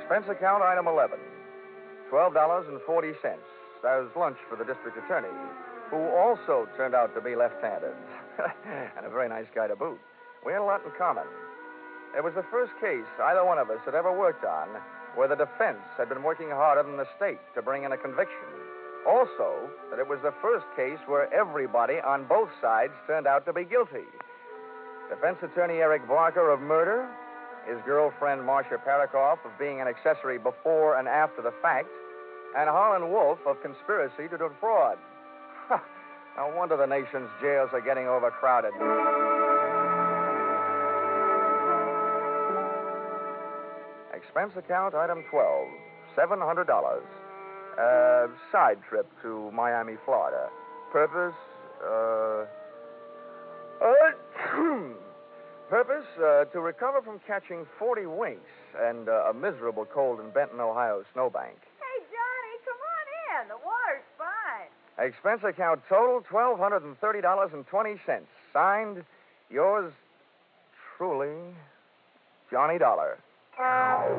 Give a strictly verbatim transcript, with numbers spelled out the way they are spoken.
Expense account item eleven. twelve dollars and forty cents. That was lunch for the district attorney, who also turned out to be left-handed. And a very nice guy to boot. We had a lot in common. It was the first case either one of us had ever worked on where the defense had been working harder than the state to bring in a conviction. Also, that it was the first case where everybody on both sides turned out to be guilty. Defense attorney Eric Barker of murder, his girlfriend Marcia Parakoff of being an accessory before and after the fact, and Harlan Wolf of conspiracy to defraud. No wonder the nation's jails are getting overcrowded. Expense account item twelve, seven hundred dollars. Uh, side trip to Miami, Florida. Purpose, uh... uh Purpose, uh, to recover from catching forty winks and uh, a miserable cold in Benton, Ohio snowbank. Hey, Johnny, come on in. The water's fine. Expense account total, one thousand two hundred thirty dollars and twenty cents. Signed, yours truly, Johnny Dollar.